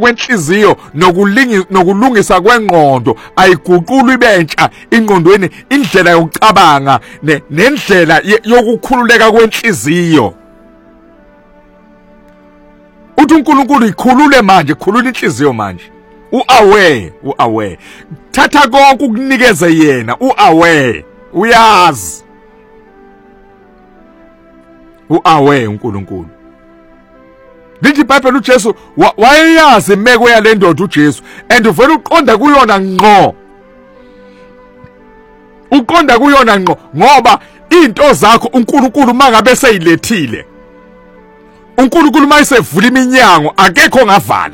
kwenhliziyo nokulungisa kwengqondo ayiguqulwa ibentsha ingqondweni indlela yokucabanga nendlela yokukhululeka kwenhliziyo. Uthi uNkulunkulu ikhulule manje, khulula inhliziyo manje. U-aware. Thatha konke ukunikeze yena, u-aware. Uyazi. U-aware uNkulunkulu. Lithi iBhayibheli uJesu wayeyazi imeko yale ndoda uJesu and uvela uqonda kuyona ngqo. Uqonda kuyona ngqo ngoba into zakho uNkulunkulu mangabe seyilethile. uNkulunkulu mayisevula iminyango akekho ngavala.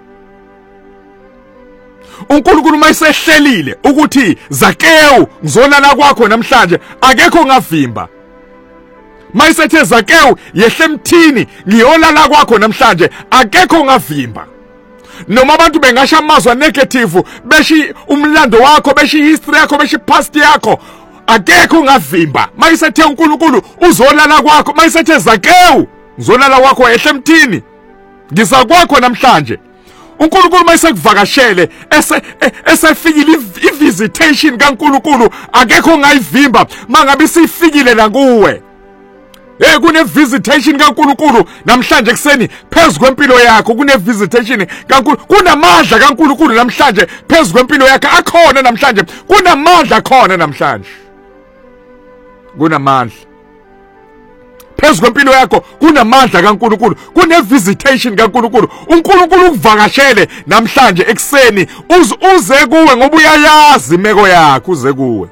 uNkulunkulu mayisehlelile ukuthi Zakewu ngizolala kwakho namhlanje akekho ngavimba. Mayisethe Zakewu yehle emthini ngiyolala kwakho namhlanje akekho ngavimba. Noma abantu bengasha amazwi negative beshi umlando wakho beshi history yakho beshi past yakho akekho ngavimba. Mayisethe uNkulunkulu uzolala kwakho, mayisethe Zakewu ngizolala kwakho yehle emthini ngiza kwakho namhlanje. uNkulunkulu mayisekuvakashele esefikile i-visitation kaNkulunkulu akekho ngayivimba mangabe sifikile la kuwe. Kune visitation kaNkulunkulu namhlanje kuseni phezulu kwempilo yakho, kune visitation kaNkulunkulu, kunamandla kaNkulunkulu namhlanje phezulu kwempilo yakho akhona namhlanje, kunamandla khona namhlanje, kunamandla phezulu kwempilo yakho, kunamandla kaNkulunkulu, kune visitation kaNkulunkulu. uNkulunkulu ukuvakashele namhlanje ekseni uze kuwe ngoba uyayazi imeko yakho, uze kuwe.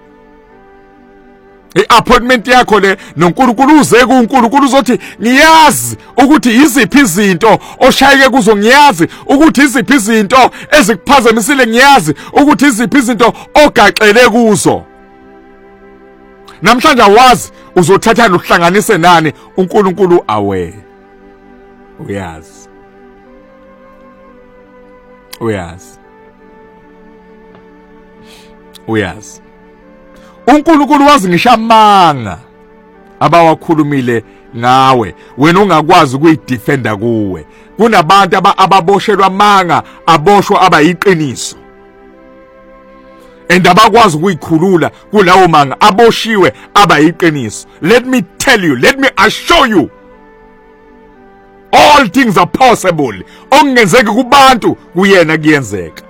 I-appointment yakho le noNkulunkulu uze kuNkulunkulu uzothi ngiyazi ukuthi yiziphi izinto oshayeke kuzo, ngiyazi ukuthi yiziphi izinto ezikuphazamisile, ngiyazi ukuthi yiziphi izinto ogaxele kuzo. Namhlanje wazi uzothatha nokuhlanganise nani, uNkulunkulu aware. Uyazi. uNkulunkulu wazi ngisho amanga abawakhulumile ngawe wena ungakwazi ukuyidefenda kuwe. Kunabantu ababoshelwa amanga aboshwa abayiqiniso and abakwazi ukuyikhulula kulawo manga aboshiwe abayiqiniso. Let me tell you, let me assure you, all things are possible. Okungenzeki kubantu kuyena kuyenzeka.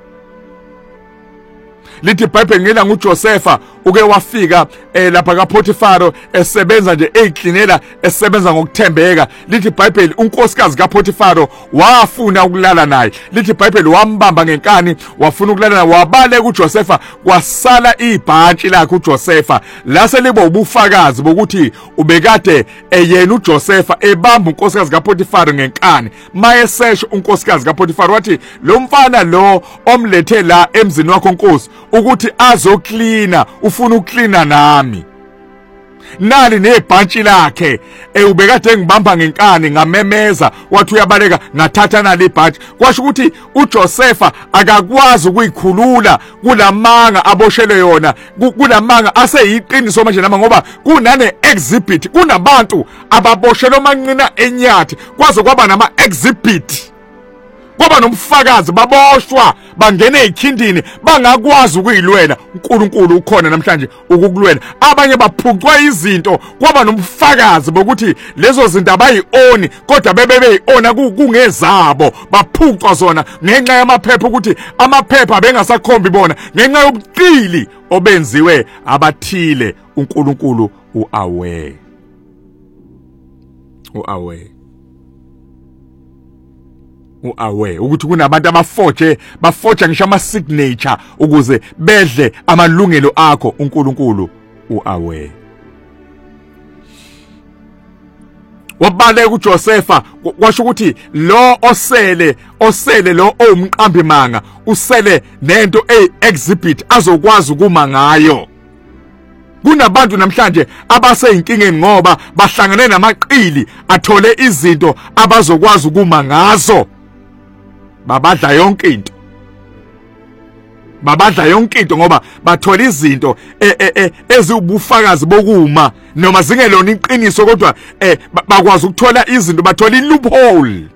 Lithi iBhayibheli ngena nguJosefa uke wafika lapha kaPotifaro esebenza nje eklinela, esebenza ngokuthembeka. Lithi iBhayibheli unkosikazi kaPotifaro wafuna ukulala naye. Lithi iBhayibheli wambamba ngenkani wafuna ukulala naye, wabale kuJosefa kwasala ibhantshi lakhe uJosefa. Lase libo ubufakazi bokuthi ubekade yena uJosefa ebamba unkosikazi kaPotifaro ngenkani. Mayesesho unkosikazi kaPotifaro wathi lo mfana lo omlethe la emzini wakho Nkosi ukuthi azoklina, ufuna uklina nami. Nali nebhantshi lakhe ubekade ngibamba ngenkani ngamemeza wathi uyabaleka ngathatha nali ibhantshi. Kwasho ukuthi uJosefa akakwazi ukuyikhulula kulamanga aboshele yona, kulamanga aseyiqiniso manje nama ngoba kunane exhibit, kunabantu ababoshelwe manqina enyathi kwaze kwaba nama exhibit, kwaba nomfakazi baboshwa bangene ekhindini bangakwazi ukuyilwela. uNkulunkulu ukhona namhlanje ukukulwela. Abanye baphucwa izinto kwaba nomfakazi bokuthi lezo zinto abayi-oni kodwa bebeyi-ona kungezabo, baphucwa zona ngenxa yamaphepha ukuthi amaphepha bengasakhombi bona ngenxa yobuqili obenziwe abathile. uNkulunkulu u-aware. Ukuthi kunabantu bafoja ngisho ama-signature ukuze bedle amalungelo akho. uNkulunkulu u-aware. Wabaleka uJosefa kwasho ukuthi lo osele lo owumqambi manga usele nento exhibit azokwazi ukuma ngayo. Kunabantu namhlanje abaseyinkingeni ngoba bahlangane namaqili athole izinto abazokwazi ukuma ngazo. Babadla yonke into ngoba bathola izinto eziwubufakazi bokuma noma zingelona iqiniso kodwa bakwazi ukuthola izinto, bathola i-loophole.